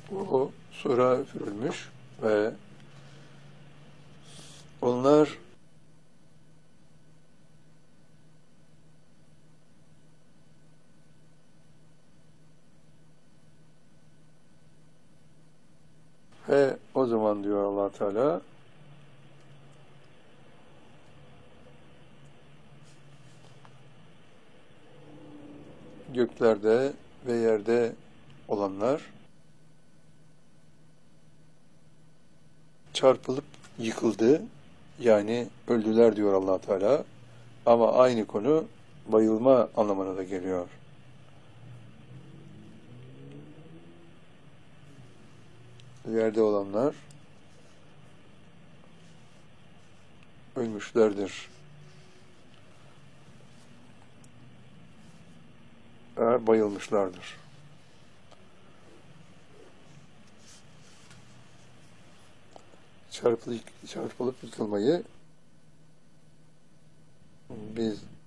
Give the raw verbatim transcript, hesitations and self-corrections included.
o sura üfürülmüş ve onlar ve o zaman diyor Allah Teala, göklerde ve yerde olanlar çarpılıp yıkıldı, yani öldüler diyor Allah Teala. Ama aynı konu bayılma anlamına da geliyor. Yerde olanlar ölmüşlerdir. Ve bayılmışlardır. Çarpılıp, çarpılıp yıkılmayı biz